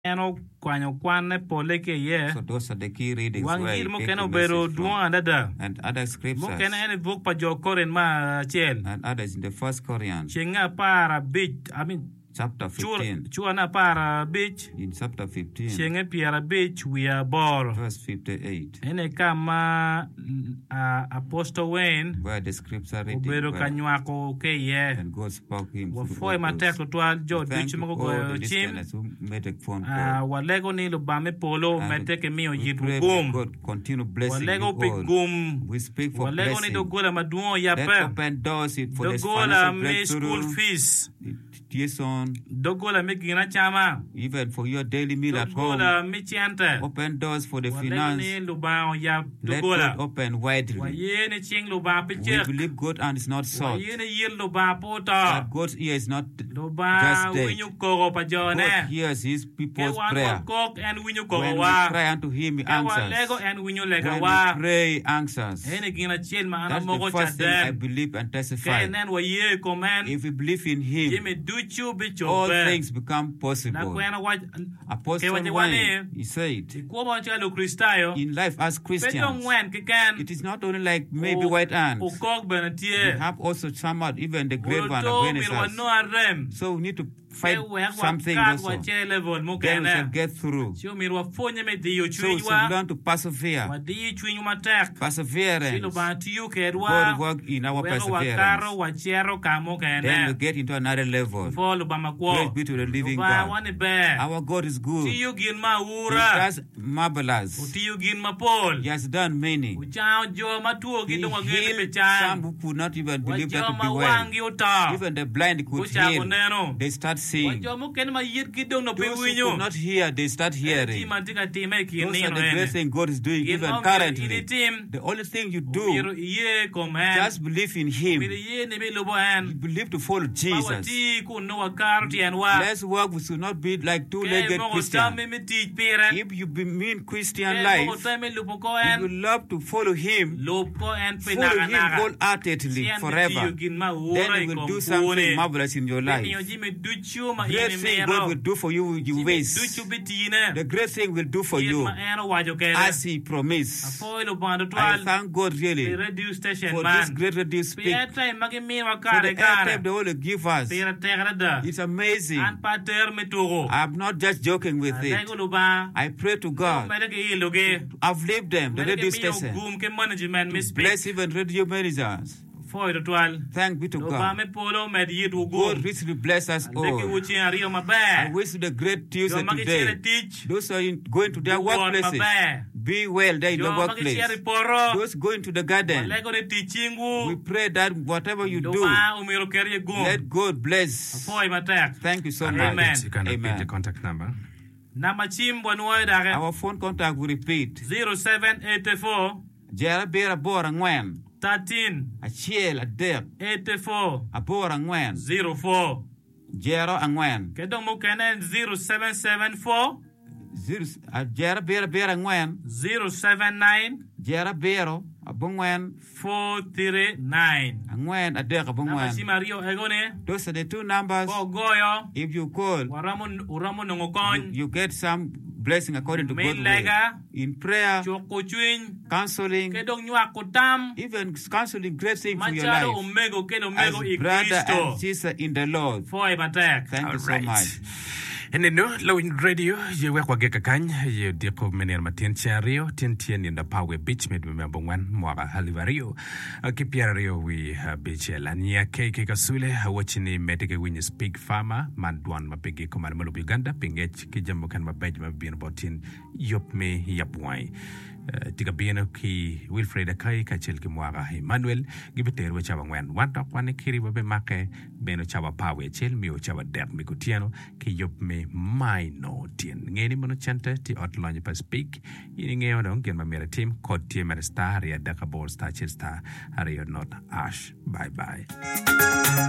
eno kwanyo kwane pole ke ye. So those are the key readings where Wangir you mo take keno the bero message from. duwa andada. And other Mo scriptures. kena ene book pa jo koren ma chel. And others in the 1 Corinthians Chenga para bit, I mean, chapter 15. chua na para bit. In chapter 15, Chenga piara bit we are bor. verse 58, Ene kama Apostle Wayne. where the scripture reading Ubero were, kanywa ke ye. and God spoke him through Wafoi all matek those. tual jo Thank duchi you mo all go the chim. listeners who made a phone call. Walego ni lubame polo And meteke miyo we yitu pray gum. God continue blessing Walego you pe all. gum. We speak for Walego ni blessing. dogola maduo Let yape. open doors for the Dogola financial me school breakthrough. fees. Yes, on, Dogola me gina chama. even for your daily meal at home. Dogola me chiante. Open doors for the Walego finance. ni lubao ya Let dogola. God open widely. Waye ni ching luba We pichek. believe God and is not sought. Waye ni yil luba pota. That God's ear is not Luba just dead. winyu koro pa God jone. hears his people's Ewan prayer. kok en winyu When koro we wa. cry unto him, he Ewan lego answers. en winyu lega When wa. we pray, answers. Ene gina chil ma ana That's mogo the first thing I chadem. believe and testify. Kenen wa ye komen. If we believe in him, Jimmy duchu bicho all be. things become Na possible. kwena wa Apostle Kewaje Wayne, wane. he said, Ikuwa chalo kristayo. in life as Peto Christians, ngwen kiken. it is not only like maybe white ants. Ukok We benatie. have also somewhat even the great one Uto against mirwa us. no arem. So we need to fight Kewe something wa also. che level Then we shall mukene. get through. Sio mirwa fonye me diyo So we should chwinywa. learn to persevere. Wa diyo chwinywa matek. Perseverance. Silo ba tiyo God kedwa. work in our Wego wakaro perseverance. wachero kamo Then we kene. get into another level. Follow ba Praise makwo. be to the living Ba God. wani be. Our God is good. He Tiyo gin ma ura. does marvelous. Utiyo gin ma pol. He has done many. Uchao jo matuo He gido wagene healed some pechan. who could not even believe that to Wajo be ma well. wangi uta. Even the blind could Ucha heal. kuneno. They start seeing. Wajo mo ken ma yit gido no pe Those who winyo. could not hear, they start hearing. Tima tika time Those are kinino the great ene. things God is doing Kin even omi currently. ini tim. The only thing you Miro do, iye komen. just believe in Him. Miro iye ne be lobo en. Believe to follow Bawa Jesus. ti kuno wakaro ti enwa. Let's work. We should not be like two-legged Mo Christians. tame me ti pere. If you mean Christian Mo life, tame lupo ko you en. will love to follow Him, Lob ko en pe follow naga Him naga. wholeheartedly Sian forever. tiyo gin ma ura Then you will do something marvelous in your life. Miyo jime duchu ma Great ine thing mero. God will do for you, you waste. Duchu bitine. The great thing will do for you Ma eno wajo kere. as He promised. Afoy lo bando I twal. thank God The really radio station for this man. great radio speak. Piyata magi mi wa For kare the kare. airtime they will give us. Pira tegre da. It's amazing. An pater me togo. I'm not just joking with it. Adego lo ba. I pray to God. Mele ke iloge. I've lived them, the radio station. Gum ke management me speak. Bless even radio managers. Foy lo twal. Thank be to Lo ba God. me polo me di yetu God gum. richly bless us Deke all. uchi ario I mabe. wish the great Tuesday Yo magi chere today. teach. Those who are going to their Go on, workplaces, mabe. be well there in Yo the magi workplace. chere poro. Those going to the garden, Lego ne teachingu. we pray that whatever you Lo do, ba umiro kerye gum. let God bless. Foy matek. Thank you so Amen. much. You can repeat Amen. the contact number. Nama chimbo nuoy dare. Our phone contact will repeat. 0784 Jera bera bora ngwen. 13 Achiel adek 84 abora ngwen. 04. Jero angwen. Kedong mo kenen 0774 Jera bera ngwen. 079 Jera bero abongwen 439. angwen adek Nama abongwen. si Mario egone. Those are the two numbers. Ko goyo. If you call, Uramo nongokon. you get some blessing according to God's will. Lega. In prayer, Choko chwin. counseling, Kedong nywa kotam. even counseling, great thing for your Machado life. omego kedo As omego brother ikristo. and sister in the Lord. Foy matek. Thank you so much. And then Lowing Radio, you work with Gekakany, you depo menir matin chario, tintien in the Power Beach, made remember one, Moga Halivario, Kipiario, we beach Lania, Keke Kasule, watching medical when you speak farmer, Manduan Mapegi, Command Uganda, Pingech, Kijamokan Mabajma being about in Yop me Yapwai. Tiga bieno ki Wilfred Kai Kachel Kimwaga Emmanuel Gibiter which have one talk one kiri babe make beno chava pawe chel mi o chava dek mikutiano ki yop me my no tien ngeni mono chante ti outline pa speak ini ngeo dong gen mamera team kod team star ya daka ball star chil star are not ash bye bye